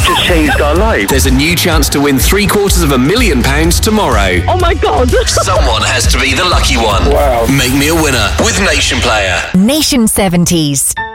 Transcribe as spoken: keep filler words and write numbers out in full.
You've just changed our lives. There's a new chance to win three quarters of a million pounds tomorrow. Oh my God. Someone has to be the lucky one. Wow. Make me a winner with Nation Player. Nation seventies.